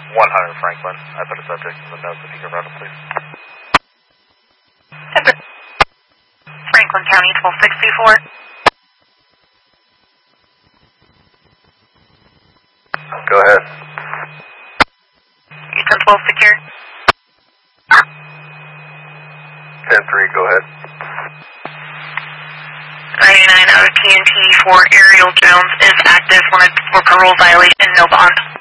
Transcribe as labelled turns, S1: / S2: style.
S1: 100 Franklin. I put a subject in the notes if you can run it, please.
S2: Franklin County 1264.
S1: Go ahead.
S2: Houston 12 secure.
S1: 10-3, go ahead.
S2: 99 out of TNT for Ariel Jones is active, wanted for parole violation, no bond.